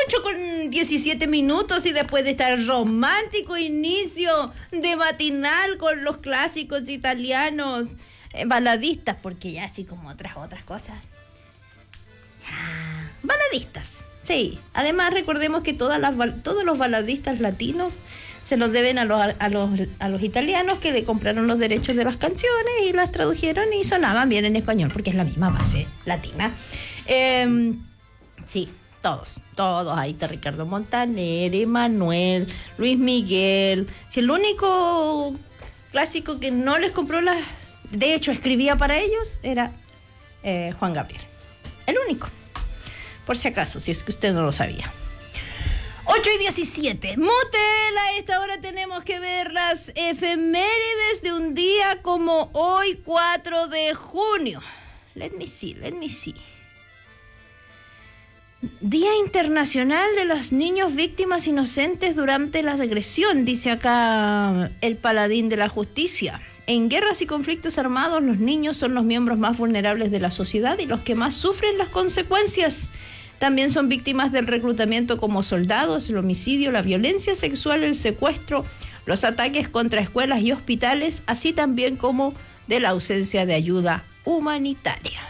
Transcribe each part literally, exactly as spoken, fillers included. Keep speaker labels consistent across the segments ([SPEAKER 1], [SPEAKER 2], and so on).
[SPEAKER 1] ocho con diecisiete minutos y después de este romántico inicio de matinal con los clásicos italianos, eh, baladistas, porque ya así como otras otras cosas. Ah, baladistas, sí. Además recordemos que todas las, todos los baladistas latinos se los deben a los, a los a los italianos que le compraron los derechos de las canciones y las tradujeron y sonaban bien en español, porque es la misma base latina. Eh, sí, todos, todos. Ahí está Ricardo Montaner, Emanuel, Luis Miguel. Si el único clásico que no les compró las, de hecho escribía para ellos, era eh, Juan Gabriel. El único. Por si acaso, si es que usted no lo sabía. ocho y diecisiete. Motel, a esta hora tenemos que ver las efemérides de un día como hoy, cuatro de junio. Let me see, let me see. Día Internacional de los Niños Víctimas Inocentes durante la agresión, dice acá el paladín de la justicia. En guerras y conflictos armados, los niños son los miembros más vulnerables de la sociedad y los que más sufren las consecuencias. También son víctimas del reclutamiento como soldados, el homicidio, la violencia sexual, el secuestro, los ataques contra escuelas y hospitales, así también como de la ausencia de ayuda humanitaria.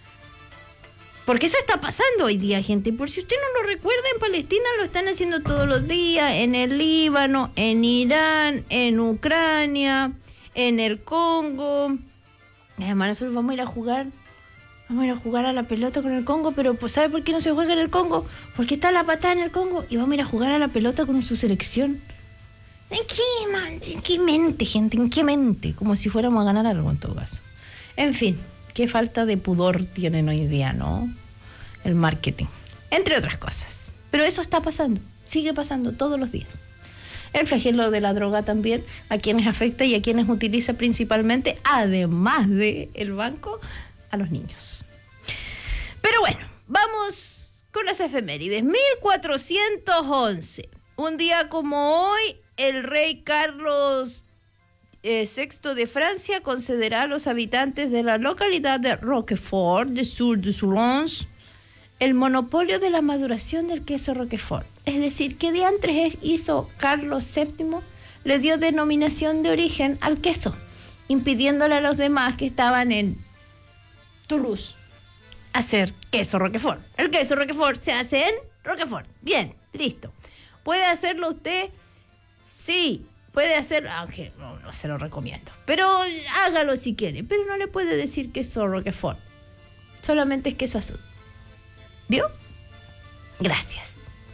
[SPEAKER 1] Porque eso está pasando hoy día, gente. Por si usted no lo recuerda, en Palestina lo están haciendo todos los días, en el Líbano, en Irán, en Ucrania, en el Congo. Además, nosotros vamos a ir a jugar... Vamos a ir a jugar a la pelota con el Congo, pero pues ¿sabe por qué no se juega en el Congo? Porque está la patada en el Congo y vamos a ir a jugar a la pelota con su selección. ¿En qué, man? ¿En qué mente, gente? ¿En qué mente? Como si fuéramos a ganar algo en todo caso. En fin, qué falta de pudor tienen hoy día, ¿no? El marketing, entre otras cosas. Pero eso está pasando, sigue pasando todos los días. El flagelo de la droga también, a quienes afecta y a quienes utiliza principalmente, además de el banco, a los niños. Pero bueno, vamos con las efemérides. mil cuatrocientos once. Un día como hoy, el rey Carlos eh, sexto de Francia concederá a los habitantes de la localidad de Roquefort, de sur de Soulange, el monopolio de la maduración del queso Roquefort. Es decir, que diantres hizo Carlos séptimo, le dio denominación de origen al queso, impidiéndole a los demás que estaban en Toulouse hacer queso Roquefort. El queso Roquefort se hace en Roquefort. Bien, listo. ¿Puede hacerlo usted? Sí, puede hacerlo, aunque no, no se lo recomiendo. Pero hágalo si quiere. Pero no le puede decir queso Roquefort. Solamente es queso azul. ¿Vio? Gracias.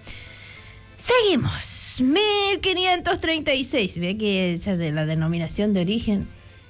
[SPEAKER 1] Seguimos. mil quinientos treinta y seis. Ve que esa de la denominación de origen.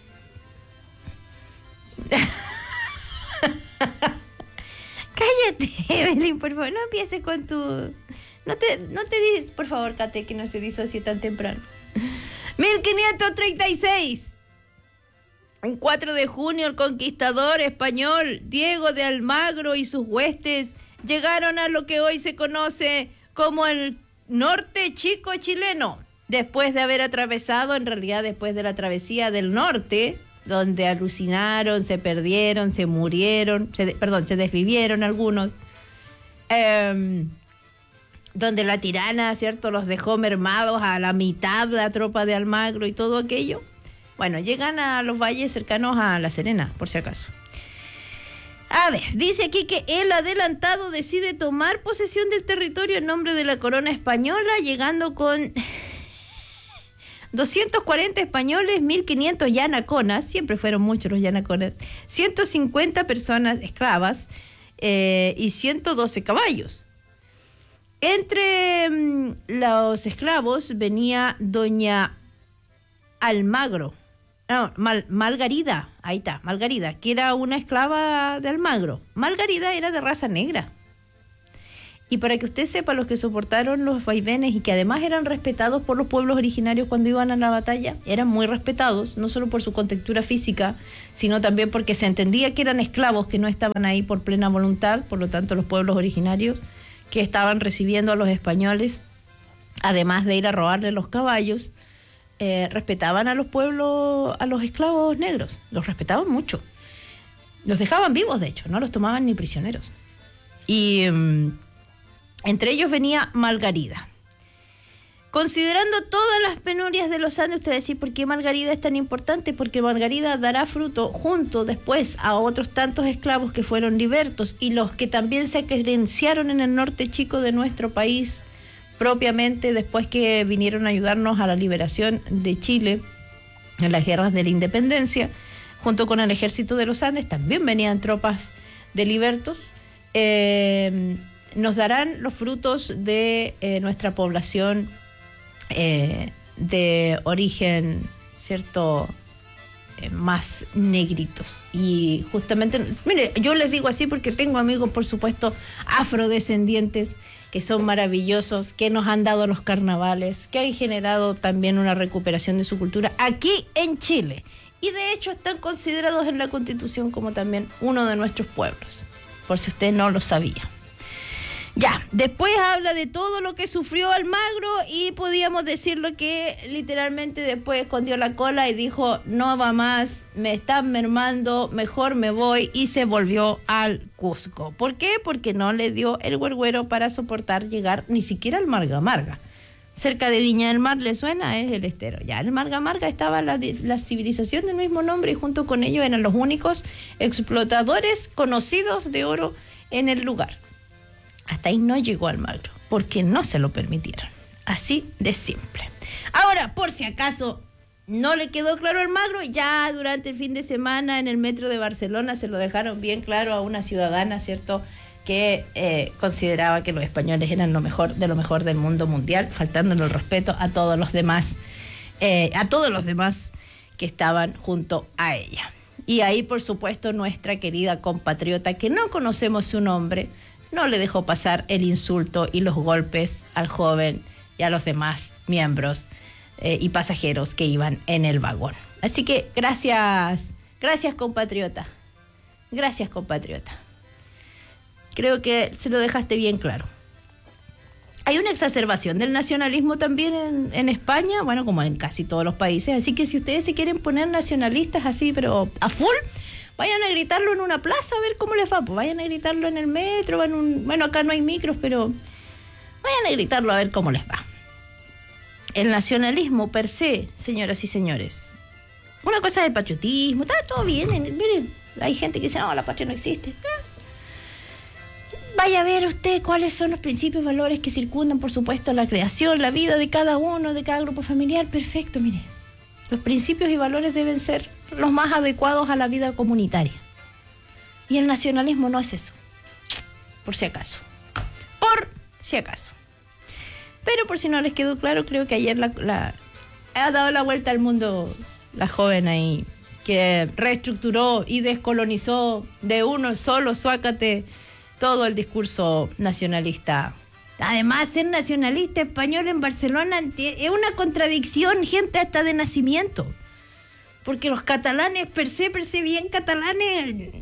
[SPEAKER 1] Cállate, Evelyn, por favor, no empieces con tu... No te, no te dices, por favor, Kate, que no se dice así tan temprano. mil quinientos treinta y seis. El cuatro de junio, el conquistador español Diego de Almagro y sus huestes llegaron a lo que hoy se conoce como el norte chico chileno. Después de haber atravesado, en realidad después de la travesía del norte, donde alucinaron, se perdieron, se murieron, se, perdón, se desvivieron algunos, eh, donde la tirana, ¿cierto?, los dejó mermados a la mitad de la tropa de Almagro y todo aquello. Bueno, llegan a los valles cercanos a La Serena, por si acaso. A ver, dice aquí que el adelantado decide tomar posesión del territorio en nombre de la corona española, llegando con doscientos cuarenta españoles, mil quinientos yanaconas, siempre fueron muchos los yanaconas, ciento cincuenta personas esclavas eh, y ciento doce caballos. Entre mmm, los esclavos venía doña Almagro, no, Mal, Margarida, ahí está, Margarida, que era una esclava de Almagro. Margarida era de raza negra. Y para que usted sepa, los que soportaron los vaivenes y que además eran respetados por los pueblos originarios cuando iban a la batalla, eran muy respetados, no solo por su contextura física, sino también porque se entendía que eran esclavos que no estaban ahí por plena voluntad. Por lo tanto, los pueblos originarios que estaban recibiendo a los españoles, además de ir a robarle los caballos, eh, respetaban a los pueblos, a los esclavos negros, los respetaban mucho. Los dejaban vivos, de hecho, no los tomaban ni prisioneros. Y... Um, Entre ellos venía Margarida. Considerando todas las penurias de los Andes, usted va a decir, ¿por qué Margarida es tan importante? Porque Margarida dará fruto junto después a otros tantos esclavos que fueron libertos y los que también se querenciaron en el norte chico de nuestro país, propiamente después que vinieron a ayudarnos a la liberación de Chile en las guerras de la independencia, junto con el ejército de los Andes, también venían tropas de libertos. Eh, nos darán los frutos de eh, nuestra población Eh, de origen, ¿cierto?, eh, más negritos. Y justamente, mire, yo les digo así porque tengo amigos, por supuesto, afrodescendientes, que son maravillosos, que nos han dado los carnavales, que han generado también una recuperación de su cultura aquí en Chile. Y de hecho están considerados en la Constitución como también uno de nuestros pueblos, por si usted no lo sabía. Ya, después habla de todo lo que sufrió Almagro y podíamos decirlo que literalmente después escondió la cola y dijo, no va más, me están mermando, mejor me voy, y se volvió al Cusco. ¿Por qué? Porque no le dio el güergüero para soportar llegar ni siquiera al Marga Marga. Cerca de Viña del Mar, ¿le suena? Es el Estero. Ya, en el Marga Marga estaba la, la civilización del mismo nombre y junto con ellos eran los únicos explotadores conocidos de oro en el lugar. Hasta ahí no llegó Almagro, porque no se lo permitieron. Así de simple. Ahora, por si acaso no le quedó claro a Almagro, ya durante el fin de semana en el metro de Barcelona se lo dejaron bien claro a una ciudadana, ¿cierto?, que eh, consideraba que los españoles eran lo mejor de lo mejor del mundo mundial, faltándole el respeto a todos los demás, eh, a todos los demás que estaban junto a ella. Y ahí, por supuesto, nuestra querida compatriota, que no conocemos su nombre, no le dejó pasar el insulto y los golpes al joven y a los demás miembros eh, y pasajeros que iban en el vagón. Así que gracias, gracias compatriota, gracias compatriota. Creo que se lo dejaste bien claro. Hay una exacerbación del nacionalismo también en, en España, bueno, como en casi todos los países, así que si ustedes se quieren poner nacionalistas así, pero a full, vayan a gritarlo en una plaza a ver cómo les va. Pues vayan a gritarlo en el metro, en un... bueno, acá no hay micros, pero vayan a gritarlo a ver cómo les va. El nacionalismo per se, señoras y señores, una cosa es el patriotismo, está todo bien. Miren, hay gente que dice, no, la patria no existe. Eh. Vaya a ver usted cuáles son los principios y valores que circundan, por supuesto, la creación, la vida de cada uno, de cada grupo familiar. Perfecto, mire. Los principios y valores deben ser los más adecuados a la vida comunitaria. Y el nacionalismo no es eso. Por si acaso. Por si acaso. Pero por si no les quedó claro, creo que ayer la, la, ha dado la vuelta al mundo la joven ahí, que reestructuró y descolonizó de uno solo, suácate, todo el discurso nacionalista. Además, ser nacionalista español en Barcelona es una contradicción, gente, hasta de nacimiento. Porque los catalanes, per se, per se bien catalanes,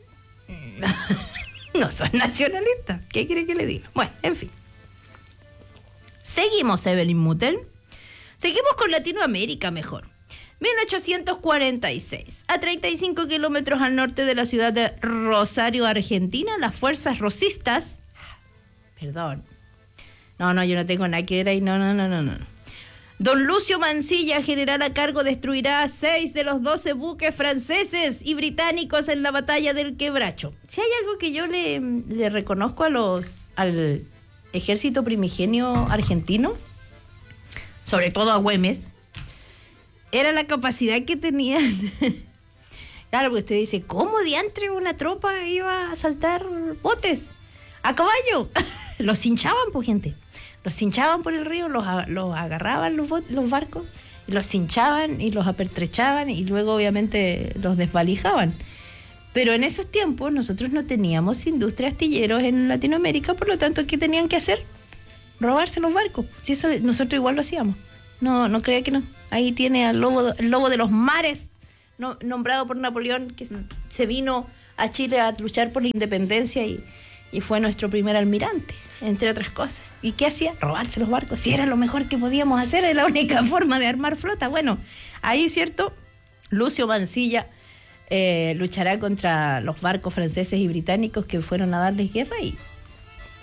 [SPEAKER 1] no son nacionalistas. ¿Qué quiere que le diga? Bueno, en fin. Seguimos, Evelyn Mutel. Seguimos con Latinoamérica mejor. mil ochocientos cuarenta y seis. A treinta y cinco kilómetros al norte de la ciudad de Rosario, Argentina, las fuerzas rosistas... Perdón. No, no, yo no tengo nada que ver ahí. No, no, no, no, no. Don Lucio Mansilla, general a cargo, destruirá a seis de los doce buques franceses y británicos en la batalla del Quebracho. Si hay algo que yo le, le reconozco a los al ejército primigenio argentino, sobre todo a Güemes, era la capacidad que tenían. Claro, porque usted dice, ¿cómo diantre una tropa iba a saltar botes a caballo? Los hinchaban, pues, gente. Los hinchaban por el río, los, los agarraban los, los barcos, y los hinchaban y los apertrechaban y luego obviamente los desvalijaban. Pero en esos tiempos nosotros no teníamos industria astilleros en Latinoamérica, por lo tanto, ¿qué tenían que hacer? Robarse los barcos. Si eso nosotros igual lo hacíamos. No, no crea que no. Ahí tiene al lobo, el lobo de los mares, no, nombrado por Napoleón, que se vino a Chile a luchar por la independencia y, y fue nuestro primer almirante, entre otras cosas. ¿Y qué hacía? Robarse los barcos. Si era lo mejor que podíamos hacer, era la única forma de armar flota. Bueno, ahí, ¿cierto? Lucio Mansilla eh, luchará contra los barcos franceses y británicos que fueron a darles guerra y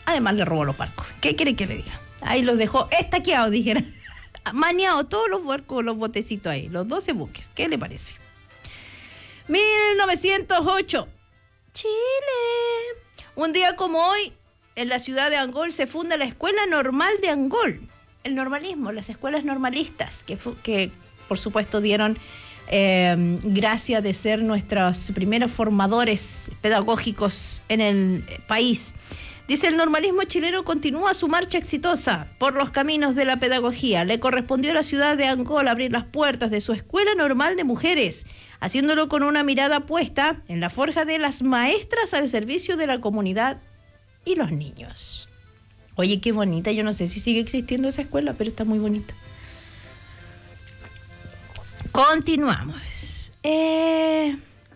[SPEAKER 1] Además le robó los barcos. ¿Qué quiere que le diga? Ahí los dejó estaqueados, dijera. Maniados todos los barcos, los botecitos ahí, los doce buques. ¿Qué le parece? mil novecientos ocho. Chile. Un día como hoy, en la ciudad de Angol se funda la Escuela Normal de Angol. El normalismo, las escuelas normalistas, que, que por supuesto dieron eh, gracia de ser nuestros primeros formadores pedagógicos en el país. Dice, el normalismo chileno continúa su marcha exitosa por los caminos de la pedagogía. Le correspondió a la ciudad de Angol abrir las puertas de su Escuela Normal de Mujeres, haciéndolo con una mirada puesta en la forja de las maestras al servicio de la comunidad y los niños. Oye, qué bonita. Yo no sé si sigue existiendo esa escuela, pero está muy bonita. Continuamos. Eh,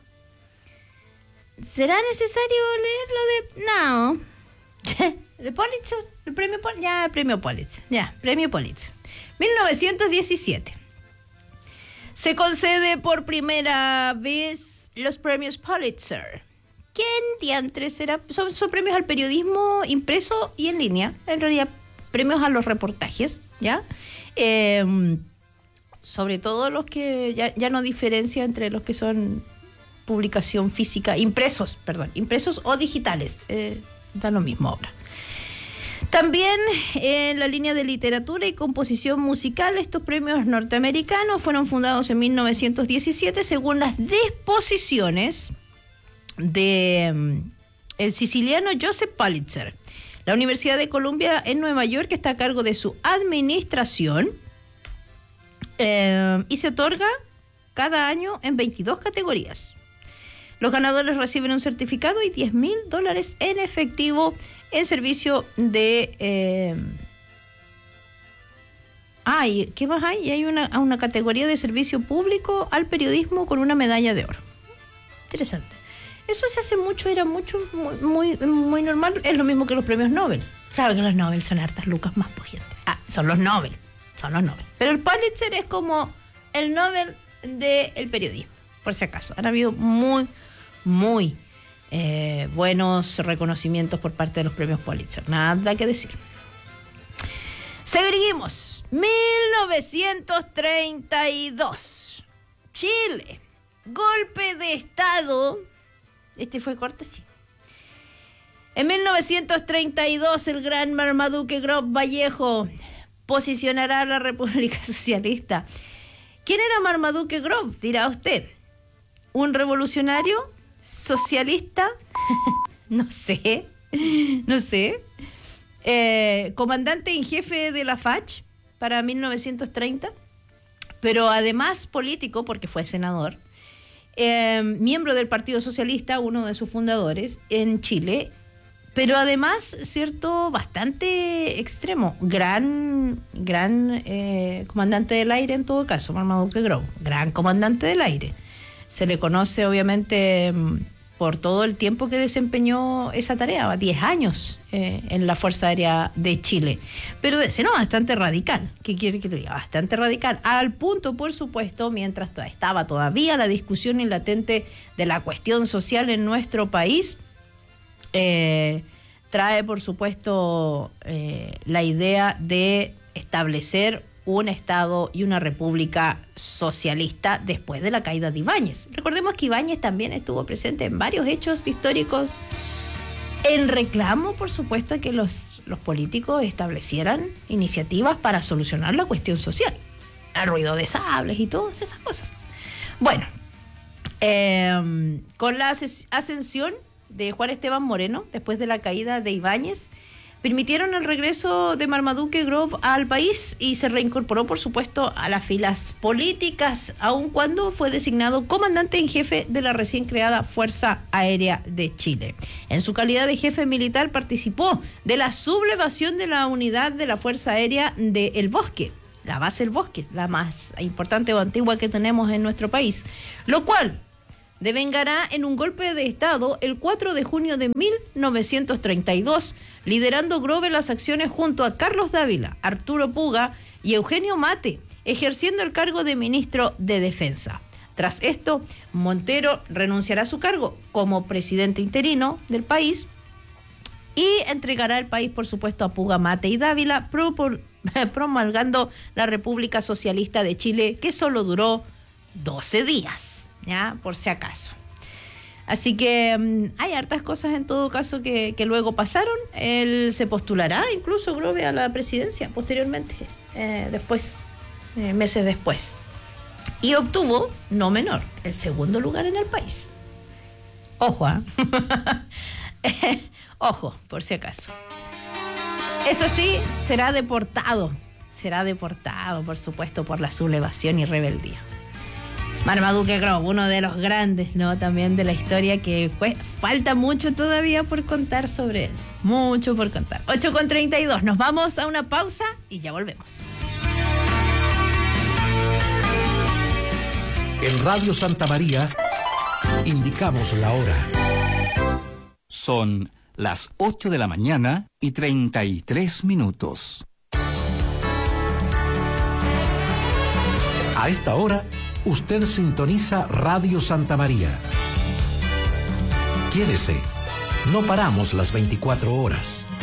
[SPEAKER 1] ¿Será necesario leer lo de...? No. ¿De Pulitzer? ¿El premio Pulitzer? Ya, el premio Pulitzer. Ya, premio Pulitzer. mil novecientos diecisiete. Se concede por primera vez los premios Pulitzer. ¿Quién diantres será? Son, son premios al periodismo impreso y en línea. En realidad, premios a los reportajes, ¿ya? Eh, sobre todo los que ya, ya no diferencia entre los que son publicación física, impresos, perdón, impresos o digitales. Eh, da lo mismo ahora. También en la línea de literatura y composición musical, estos premios norteamericanos fueron fundados en mil novecientos diecisiete según las disposiciones de um, el siciliano Joseph Pulitzer. La Universidad de Columbia en Nueva York está a cargo de su administración eh, y se otorga cada año en veintidós categorías. Los ganadores reciben un certificado y diez mil dólares en efectivo en servicio de... Eh... Ah, ¿y qué más hay? Y hay una, una categoría de servicio público al periodismo con una medalla de oro. Interesante. Eso se hace mucho, era mucho, muy, muy, muy normal. Es lo mismo que los premios Nobel. Claro que los Nobel son hartas lucas más, pues, gente. Ah, son los Nobel. Son los Nobel. Pero el Pulitzer es como el Nobel del periodismo, por si acaso. Han habido muy... muy eh, buenos reconocimientos por parte de los premios Pulitzer. Nada que decir. Seguimos. mil novecientos treinta y dos. Chile. Golpe de Estado. Este fue corto, sí. En mil novecientos treinta y dos, el gran Marmaduke Grob Vallejo posicionará a la República Socialista. ¿Quién era Marmaduke Grob? Dirá usted. ¿Un revolucionario? ¿Socialista? No sé, no sé. Eh, comandante en jefe de la F A C H para mil novecientos treinta, pero además político, porque fue senador, eh, miembro del Partido Socialista, uno de sus fundadores en Chile, pero además, cierto, bastante extremo, gran, gran eh, comandante del aire en todo caso, Marmaduke Grob, gran comandante del aire. Se le conoce, obviamente, por todo el tiempo que desempeñó esa tarea, diez años eh, en la Fuerza Aérea de Chile. Pero de ese no, bastante radical. ¿Qué quiere que le diga? Bastante radical. Al punto, por supuesto, mientras estaba todavía la discusión latente de la cuestión social en nuestro país, eh, trae, por supuesto, eh, la idea de establecer un Estado y una república socialista después de la caída de Ibáñez. Recordemos que Ibáñez también estuvo presente en varios hechos históricos en reclamo, por supuesto, a que los, los políticos establecieran iniciativas para solucionar la cuestión social. El ruido de sables y todas esas cosas. Bueno, eh, con la ascensión de Juan Esteban Moreno, después de la caída de Ibáñez, permitieron el regreso de Marmaduke Grob al país y se reincorporó, por supuesto, a las filas políticas, aun cuando fue designado comandante en jefe de la recién creada Fuerza Aérea de Chile. En su calidad de jefe militar participó de la sublevación de la unidad de la Fuerza Aérea de El Bosque, la base El Bosque, la más importante o antigua que tenemos en nuestro país, lo cual devengará en un golpe de Estado el cuatro de junio de mil novecientos treinta y dos, liderando Grob las acciones junto a Carlos Dávila, Arturo Puga y Eugenio Mate, ejerciendo el cargo de ministro de Defensa. Tras esto, Montero renunciará a su cargo como presidente interino del país y entregará el país, por supuesto, a Puga Mate y Dávila, pro, por, promulgando la República Socialista de Chile, que solo duró doce días, ya, por si acaso. Así que um, hay hartas cosas en todo caso que, que luego pasaron. Él se postulará incluso, Grove, a la presidencia posteriormente, eh, después, eh, meses después. Y obtuvo, no menor, el segundo lugar en el país. Ojo, ¿eh? Ojo, por si acaso. Eso sí, será deportado. Será deportado, por supuesto, por la sublevación y rebeldía. Marmaduke Grove, uno de los grandes, ¿no? También de la historia, que fue, falta mucho todavía por contar sobre él. Mucho por contar. ocho con treinta y dos. Nos vamos a una pausa y ya volvemos.
[SPEAKER 2] En Radio Santa María indicamos la hora.
[SPEAKER 3] Son las ocho de la mañana y treinta y tres minutos.
[SPEAKER 2] A esta hora, usted sintoniza Radio Santa María. Quédese, no paramos las veinticuatro horas.